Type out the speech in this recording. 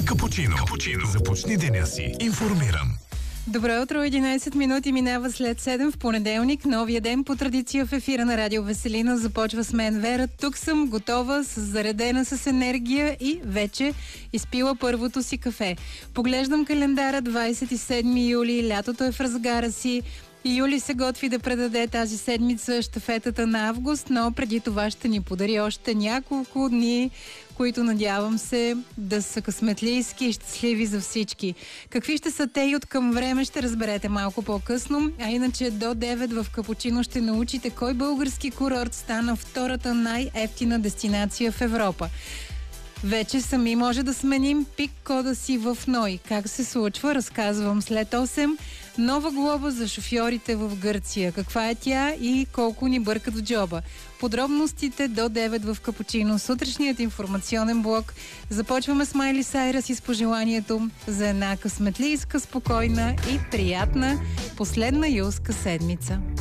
Капучино. Започни деня си информиран. Добро утро, 11 минути минава след 7 в понеделник. Новия ден по традиция в ефира на Радио Веселина започва с мен Вера. Тук съм готова, заредена с енергия и вече изпила първото си кафе. Поглеждам календара, 27 юли, лятото е в разгара си. Юли се готви да предаде тази седмица щафетата на август, но преди това ще ни подари още няколко дни, които надявам се да са късметлийски и щастливи за всички. Какви ще са те и от към време ще разберете малко по-късно, а иначе до 9 в Капучино ще научите кой български курорт стана втората най-евтина дестинация в Европа. Вече сами може да сменим пик кода си в НОИ. Как се случва, разказвам след 8. Нова глоба за шофьорите в Гърция. Каква е тя и колко ни бъркат в джоба? Подробностите до 9 в Капучино. Сутрешният информационен блок. Започваме с Майли Сайрас и с пожеланието за една късметлийска, спокойна и приятна последна юлска седмица.